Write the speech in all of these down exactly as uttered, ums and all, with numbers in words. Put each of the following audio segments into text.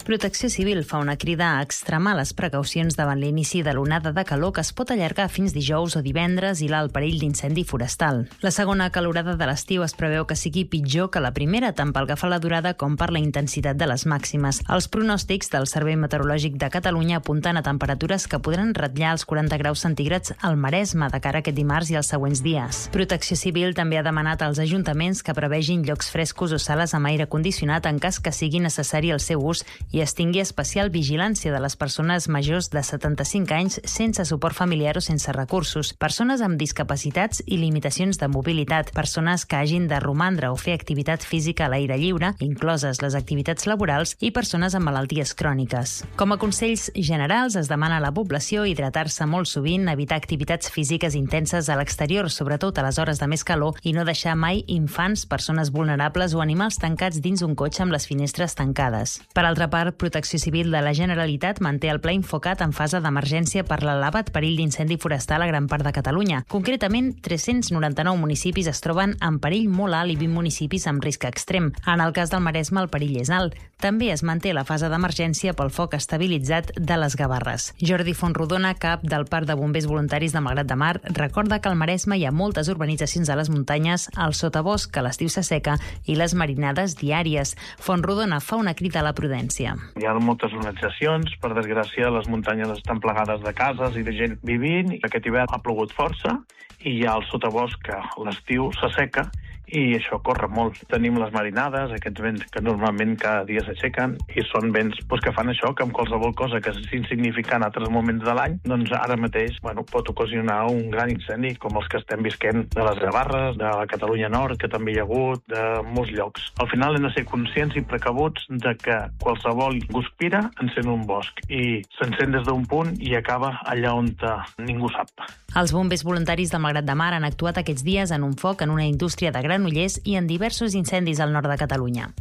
Protecció Civil fa una crida a extremar les precaucions davant l'inici de l'onada de calor que es pot allargar fins dijous o divendres i l'alt perill d'incendi forestal. La segona calorada de l'estiu es preveu que sigui pitjor que la primera, tant pel que fa a la durada com per la intensitat de les màximes. Els pronòstics del Servei Meteorològic de Catalunya apunten a temperatures que podran ratllar els quaranta graus centígrads al Maresme de cara a aquest dimarts i els següents dies. Protecció Civil també ha demanat als ajuntaments que prevegin llocs frescos o sales amb aire condicionat en cas que sigui necessari el seu ús i es tingui especial vigilància de les persones majors de setanta-cinc anys sense suport familiar o sense recursos, persones amb discapacitats i limitacions de mobilitat, persones que hagin de romandre o fer activitat física a l'aire lliure, incloses les activitats laborals, i persones amb malalties cròniques. Com a consells generals, es demana a la població hidratar-se molt sovint, evitar activitats físiques intenses a l'exterior, sobretot a les hores de més calor, i no deixar mai infants, persones vulnerables o animals tancats dins un cotxe amb les finestres tancades. Per altra part, Protecció Civil de la Generalitat manté el pla Infocat en fase d'emergència per l'elevat perill d'incendi forestal a gran part de Catalunya. Concretament, tres-cents noranta-nou municipis es troben en perill molt alt i vint municipis amb risc extrem. En el cas del Maresme, el perill és alt. També es manté la fase d'emergència pel foc estabilitzat de les Gavarres. Jordi Fontrodona, cap del Parc de Bombers Voluntaris de Malgrat de Mar, recorda que al Maresme hi ha moltes urbanitzacions a les muntanyes, el sotabosc que a l'estiu s'asseca i les marinades diàries. Fontrodona fa una crida a la prudència. Hi ha moltes organitzacions, per desgràcia les muntanyes estan plegades de cases i de gent vivint. Aquest hivern ha plogut força i hi ha el sotabosc que a l'estiu s'asseca i això corre molt. Tenim les marinades, aquests vents que normalment cada dia s'aixequen i són vents doncs, que fan això, que amb qualsevol cosa que és insignificant a altres moments de l'any, doncs ara mateix bueno, pot ocasionar un gran incendi com els que estem visquent de les Gavarres, de la Catalunya Nord, que també hi ha hagut, de molts llocs. Al final hem de ser conscients i precabuts de que qualsevol guspira encén un bosc i s'encén des d'un punt i acaba allà on ningú sap. Els bombers voluntaris de Malgrat de Mar han actuat aquests dies en un foc en una indústria de Granollers i en diversos incendis al nord de Catalunya.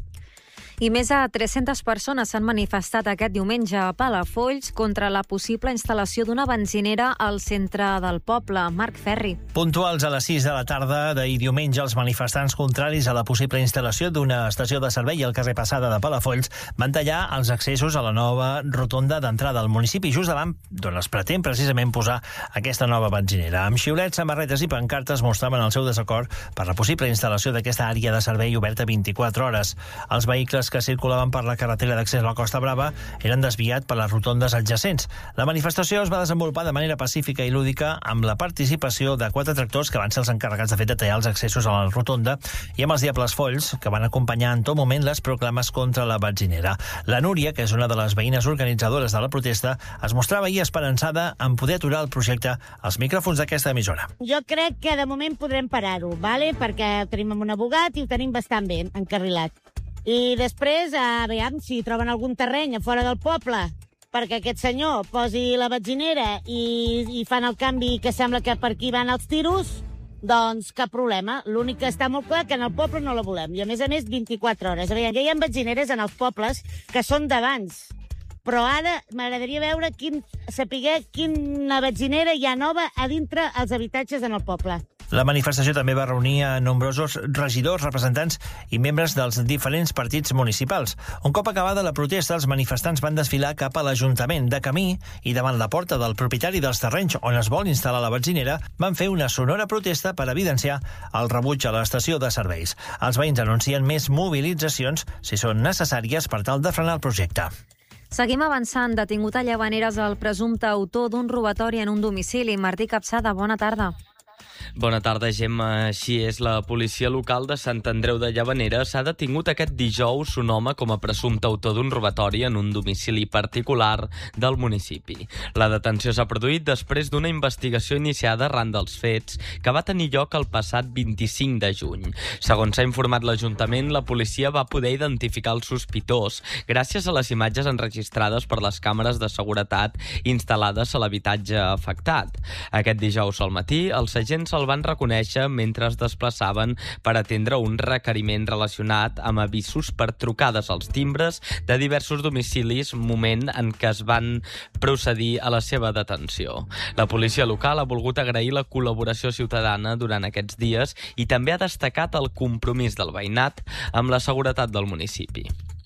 I més de tres-centes persones s'han manifestat aquest diumenge a Palafolls contra la possible instal·lació d'una benzinera al centre del poble. Marc Ferri. Puntuals a les sis de la tarda d'ahir diumenge, els manifestants contraris a la possible instal·lació d'una estació de servei al carrer Passada de Palafolls van tallar els accessos a la nova rotonda d'entrada al municipi, just davant d'on es pretén precisament posar aquesta nova benzinera. Amb xiulets, samarretes i pancartes mostraven el seu desacord per la possible instal·lació d'aquesta àrea de servei oberta vint-i-quatre hores. Els vehicles que circulaven per la carretera d'accés a la Costa Brava eren desviats per les rotondes adjacents. La manifestació es va desenvolupar de manera pacífica i lúdica amb la participació de quatre tractors que van ser els encarregats de fet de tallar els accessos a la rotonda i amb els Diables Folls, que van acompanyar en tot moment les proclames contra la benzinera. La Núria, que és una de les veïnes organitzadores de la protesta, es mostrava ahir esperançada en poder aturar el projecte als micròfons d'aquesta emissora. Jo crec que de moment podrem parar-ho, ¿vale? Perquè ho tenim amb un abogat i ho tenim bastant bé encarrilat. I després, a veure si troben algun terreny a fora del poble perquè aquest senyor posi la benzinera i, i fan el canvi que sembla que per aquí van els tiros, doncs cap problema. L'únic que està molt clar que en el poble no la volem. I a més a més, vint-i-quatre hores. A veure, ja hi ha benzineres en els pobles que són d'abans. Però ara m'agradaria veure quin, saber quina benzinera hi ha nova a dintre els habitatges en el poble. La manifestació també va reunir a nombrosos regidors, representants i membres dels diferents partits municipals. Un cop acabada la protesta, els manifestants van desfilar cap a l'Ajuntament. De camí i davant la porta del propietari dels terrenys on es vol instal·lar la benzinera, van fer una sonora protesta per evidenciar el rebuig a l'estació de serveis. Els veïns anuncien més mobilitzacions si són necessàries per tal de frenar el projecte. Seguim avançant. Detingut a Llavaneres el presumpte autor d'un robatori en un domicili. Martí Capçada, bona tarda. Bona tarda, Gemma. Així és, la policia local de Sant Andreu de Llavaneres ha detingut aquest dijous un home com a presumpte autor d'un robatori en un domicili particular del municipi. La detenció s'ha produït després d'una investigació iniciada arran dels fets que va tenir lloc el passat vint-i-cinc de juny. Segons s'ha informat l'Ajuntament, la policia va poder identificar el sospitós gràcies a les imatges enregistrades per les càmeres de seguretat instal·lades a l'habitatge afectat. Aquest dijous al matí, els agents el van reconèixer mentre es desplaçaven per atendre un requeriment relacionat amb avisos per trucades als timbres de diversos domicilis, moment en què es van procedir a la seva detenció. La policia local ha volgut agrair la col·laboració ciutadana durant aquests dies i també ha destacat el compromís del veïnat amb la seguretat del municipi.